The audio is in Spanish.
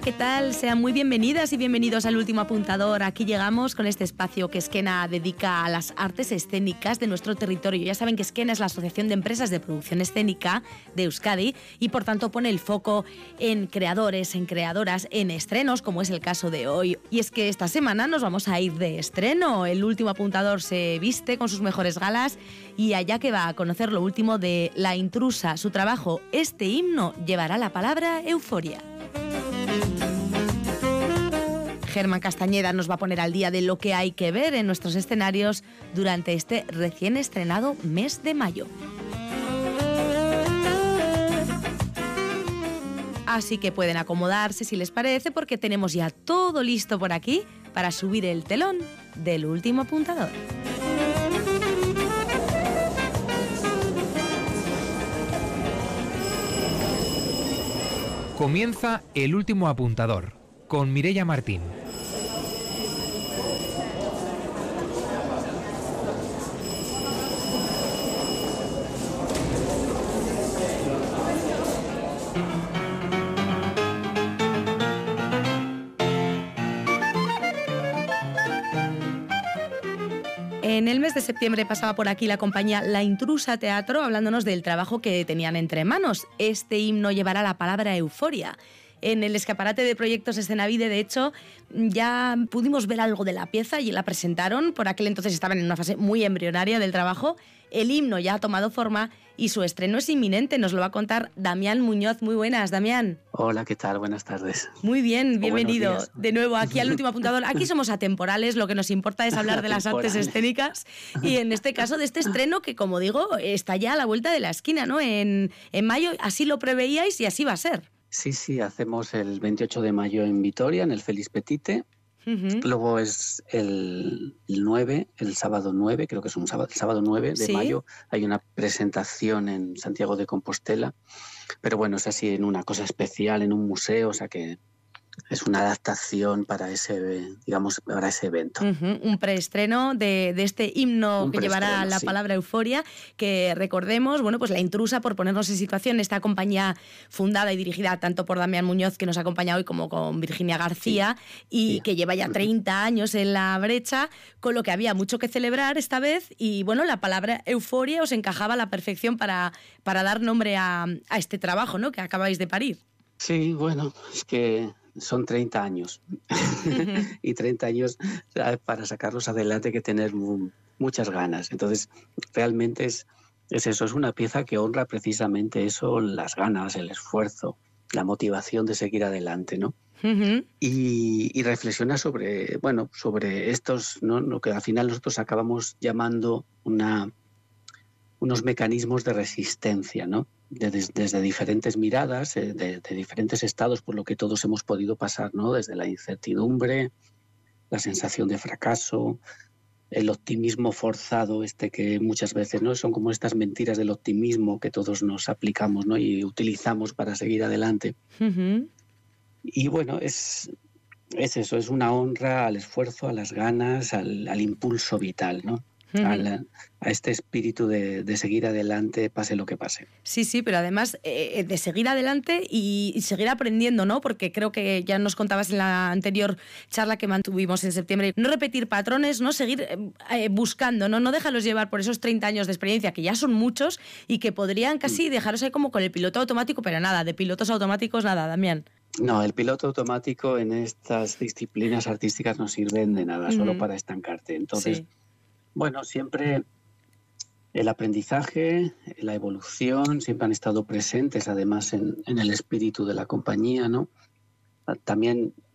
¿qué tal? Sean muy bienvenidas y bienvenidos al Último Apuntador. Aquí llegamos con este espacio que Skena dedica a las artes escénicas de nuestro territorio. Ya saben que Skena es la Asociación de Empresas de Producción Escénica de Euskadi y por tanto pone el foco en creadores, en creadoras, en estrenos, como es el caso de hoy. Y es que esta semana nos vamos a ir de estreno. El Último Apuntador se viste con sus mejores galas y allá que va a conocer lo último de La Intrusa. Su trabajo, este himno, llevará la palabra euforia. Germán Castañeda nos va a poner al día de lo que hay que ver en nuestros escenarios durante este recién estrenado mes de mayo. Así que pueden acomodarse si les parece, porque tenemos ya todo listo por aquí para subir el telón del Último Apuntador. Comienza El Último Apuntador con Mireia Martín. En el mes de septiembre pasaba por aquí la compañía La Intrusa Teatro hablándonos del trabajo que tenían entre manos. Este himno llevará la palabra euforia. En el escaparate de Proyectos Escenavide, de hecho, ya pudimos ver algo de la pieza y la presentaron. Por aquel entonces estaban en una fase muy embrionaria del trabajo. El himno ya ha tomado forma y su estreno es inminente. Nos lo va a contar Damián Muñoz. Muy buenas, Damián. Hola, ¿qué tal? Buenas tardes. Muy bien, bienvenido de nuevo aquí al Último Apuntador. Aquí somos atemporales, lo que nos importa es hablar de las artes escénicas y en este caso de este estreno que, como digo, está ya a la vuelta de la esquina, ¿no? En mayo, así lo preveíais y así va a ser. Sí, hacemos el 28 de mayo en Vitoria, en el Félix Petite. Luego es el 9, el sábado 9, creo que es un sábado, el sábado 9 de mayo, hay una presentación en Santiago de Compostela. Pero bueno, es así en una cosa especial, en un museo, o sea que es una adaptación para ese, digamos, para ese evento. Un preestreno de este himno que llevará la palabra euforia, que recordemos, bueno, pues La Intrusa, por ponernos en situación, esta compañía fundada y dirigida tanto por Damián Muñoz, que nos acompaña hoy, como con Virginia García, y que lleva ya 30 años en la brecha, con lo que había mucho que celebrar esta vez, y bueno, la palabra euforia os encajaba a la perfección para dar nombre a este trabajo, ¿no?, que acabáis de parir. Sí, bueno, es que son 30 años y 30 años para sacarlos adelante hay que tener muchas ganas. Entonces, realmente es eso, es una pieza que honra precisamente eso, las ganas, el esfuerzo, la motivación de seguir adelante, ¿no? Y reflexiona sobre estos, ¿no?, lo que al final nosotros acabamos llamando unos mecanismos de resistencia, ¿no? Desde diferentes miradas, de diferentes estados por lo que todos hemos podido pasar, ¿no? Desde la incertidumbre, la sensación de fracaso, el optimismo forzado, que muchas veces, ¿no?, son como estas mentiras del optimismo que todos nos aplicamos, ¿no?, y utilizamos para seguir adelante. Y bueno, es eso, es una honra al esfuerzo, a las ganas, al impulso vital, ¿no? A este espíritu de seguir adelante, pase lo que pase. Sí, pero además de seguir adelante y seguir aprendiendo, ¿no? Porque creo que ya nos contabas en la anterior charla que mantuvimos en septiembre, no repetir patrones, no seguir buscando, no dejarlos llevar por esos 30 años de experiencia, que ya son muchos y que podrían casi dejaros ahí como con el piloto automático, pero nada, de pilotos automáticos nada, Damián. No, el piloto automático en estas disciplinas artísticas no sirven de nada, solo para estancarte. Entonces, bueno, siempre el aprendizaje, la evolución, siempre han estado presentes, además, en el espíritu de la compañía, ¿no? También